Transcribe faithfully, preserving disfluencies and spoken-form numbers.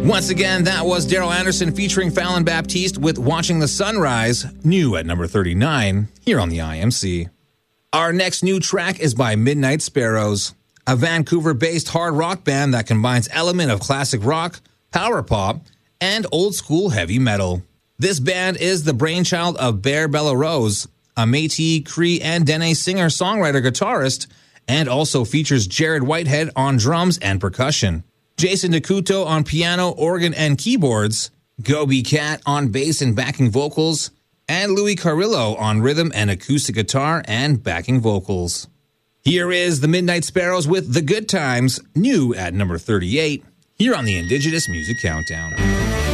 Once again, that was Daryl Anderson featuring Fallon Baptiste with Watching the Sunrise, new at number thirty-nine, here on the I M C. Our next new track is by Midnight Sparrows, a Vancouver-based hard rock band that combines elements of classic rock, power pop, and old-school heavy metal. This band is the brainchild of Bear Bellerose, a Métis, Cree, and Dene singer-songwriter-guitarist, and also features Jared Whitehead on drums and percussion, Jason DeCuto on piano, organ, and keyboards, Gobi Cat on bass and backing vocals, and Louis Carrillo on rhythm and acoustic guitar and backing vocals. Here is the Midnight Sparrows with The Good Times, new at number thirty-eight, here on the Indigenous Music Countdown.